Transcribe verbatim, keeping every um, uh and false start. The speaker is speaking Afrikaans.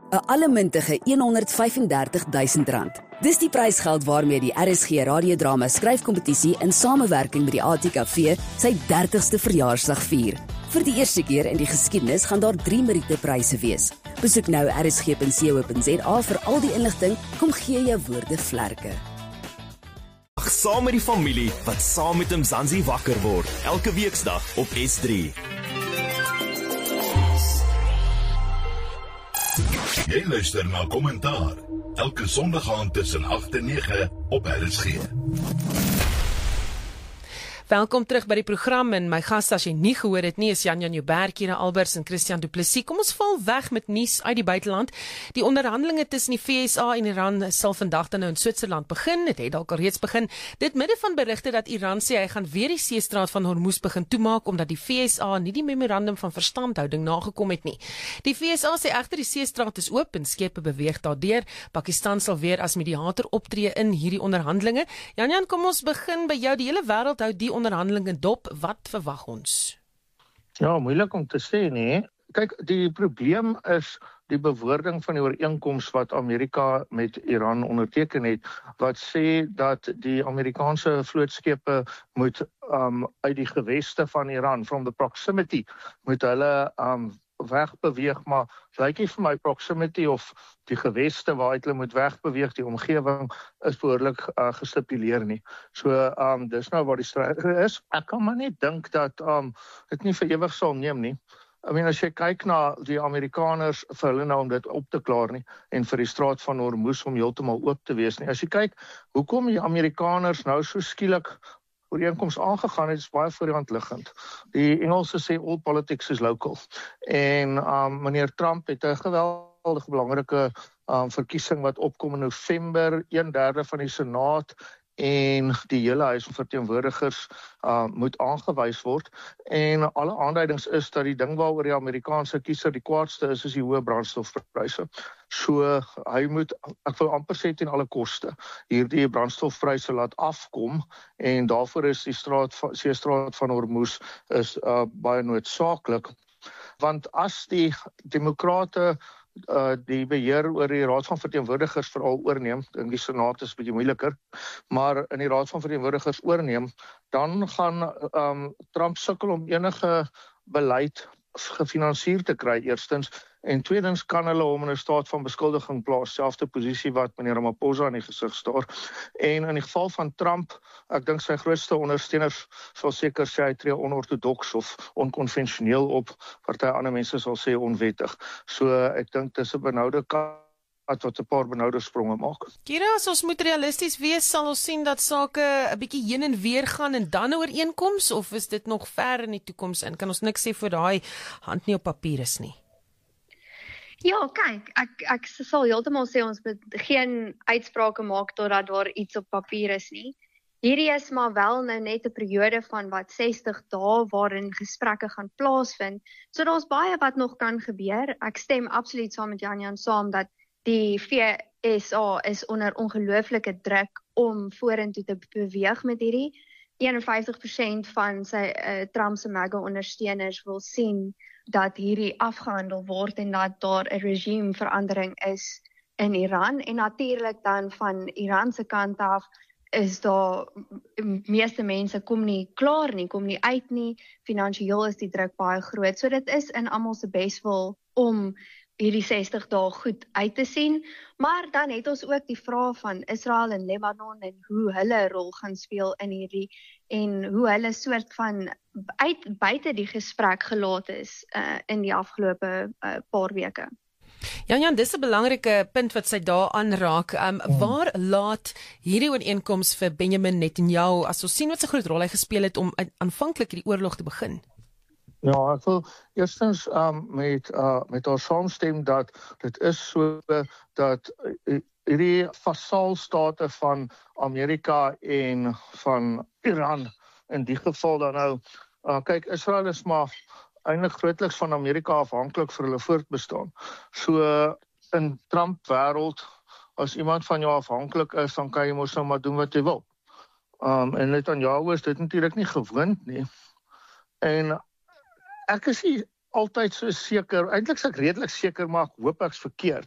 'n allemintige honderdvyfendertigduisend rand. Dis die prysgeld waarmee die R S G radiodrama skryfkompetisie in samewerking met die A T K V sy dertigste verjaarsdag vier. Vir die eerste keer in die geskiedenis gaan daar drie Meriete-pryse wees. Besoek nou r s g punt co punt z a vir al die inligting. Kom gee jou woorde vlerke. Ag, saam met die familie wat saam met Mzansi wakker word. Elke weeksdag op S drie. Jy luister na Kommentaar. Elke Sondag aand tussen agt en nege op R S G. Welkom terug by die program en my gaste, as jy nie gehoor het nie, is Jan-Jan Joubert, Kira Alberts en Christian Du Plessis. Kom ons val weg met nuus uit die buiteland. Die onderhandelinge tussen die V S A en Iran sal vandag dan nou in Switserland begin. Dit het dalk al reeds begin. Dit midde van berigte dat Iran sê hy gaan weer die seestraat van Hormuz begin toemaak omdat die V S A nie die memorandum van verstandhouding nagekom het nie. Die V S A sê egter die seestraat is oop en skepe beweeg daardeur. Pakistan sal weer as mediator optree in hierdie onderhandelinge. Jan-Jan, kom ons begin by jou. Die hele wêreld hou die onderhandelinge dop. Wat verwag ons? Ja, moeilik om te sê nie. Kyk, die probleem is die bewoording van die ooreenkoms wat Amerika met Iran onderteken het, wat sê dat die Amerikaanse vlootskepe moet um, uit die geweste van Iran, from the proximity, moet hulle um, wegbeweeg, maar lyk nie vir my proximity of die geweste waaruit hulle moet wegbeweeg, die omgewing is behoorlik uh, gestipuleer nie. So, um, dis nou waar die stryd is. Ek kan maar net dink dat um, dit nie vir ewig sal neem nie. I mean, as jy kyk na die Amerikaners, vir hulle nou om dit op te klaar nie, en vir die straat van Hormuz om heeltemal oop te wees nie. As jy kyk, hoekom die Amerikaners nou so skielik ooreenkoms aangegaan het, is baie voor die hand liggend. Die Engelse sê all politics is local. En um, meneer Trump het 'n geweldige belangrike um, verkiesing wat opkom in November, een derde van die Senaat en die hele huis van verteenwoordigers uh, moet aangewys word. En alle aanduidings is dat die ding waaroor die Amerikaanse kiezer die kwaadste is, is die hoë brandstofpryse. So hy moet, ek wil amper sê ten alle koste, hierdie brandstofpryse laat afkom, en daarvoor is die straat van, seestraat van Hormuz is uh, baie noodsaaklik. Want as die demokrate Uh, die beheer oor die Raad van Verteenwoordigers veral oorneem, en die Senaat is 'n bietjie moeiliker, maar in die Raad van Verteenwoordigers oorneem, dan gaan um, Trump sukkel om enige beleid gefinansier te kry, eerstens, en tweedens kan hulle hom in 'n staat van beskuldiging plaas, selfde posisie wat meneer Ramaphosa in die gesig staar. En in die geval van Trump, ek dink sy grootste ondersteuners sal seker sê hy tree onorthodox of onkonvensioneel op, party ander mense sal sê onwettig. So ek dink dis 'n benoude kat wat 'n paar benoude spronge maak. Kira, as ons moet realisties wees, sal ons sien dat sake 'n bietjie heen en weer gaan en dan 'n ooreenkoms, of is dit nog ver in die toekoms in? Kan ons niks sê vir daai hand nie op papier is nie? Ja, kyk, ek ek sal heeltemal sê ons moet geen uitsprake maak totdat daar iets op papier is nie. Hierdie is maar wel nou net 'n periode van wat sestig dae waarin gesprekke gaan plaasvind. So daar's baie wat nog kan gebeur. Ek stem absoluut saam met Jan-Jan saam dat die V S A is onder ongelooflike druk om vorentoe te beweeg met hierdie. eenenvyftig persent van sy uh, Trump se MAGA ondersteuners wil sien dat hierdie afgehandel word en dat daar 'n regimeverandering is in Iran. En natuurlik dan van Iran se kant af is daar, meeste mense kom nie klaar nie, kom nie uit nie, finansiëel is die druk baie groot. So dit is in almal se beswil om hierdie sestig dae goed uit te sien, maar dan het ons ook die vraag van Israel en Lebanon en hoe hulle 'n rol gaan speel in hierdie en hoe hulle soort van uit buite die gesprek gelaat is uh, in die afgelope uh, paar weke. Jan-Jan, dis 'n belangrike punt wat sy daar aanraak. Um, hmm. Waar laat hierdie ooreenkoms vir Benjamin Netanyahu, as ons sien wat sy groot rol hy gespeel het om aanvanklik die oorlog te begin? Ja, ek wil eerstens um, met, uh, met haar saamstem dat dit is so dat uh, hierdie vasaalstate van Amerika en van Iran, in die geval dan nou, uh, kyk, Israel is maar eintlik grootliks van Amerika afhanklik vir hulle voortbestaan. So in Trump wêreld, as iemand van jou afhanklik is, dan kan jy mos nou maar doen wat jy wil. Um, en Netanyahu is dit natuurlik nie gewoond nie. En ek is nie altyd so seker, eintlik is ek redelik seker, maar ek hoop ek's verkeerd,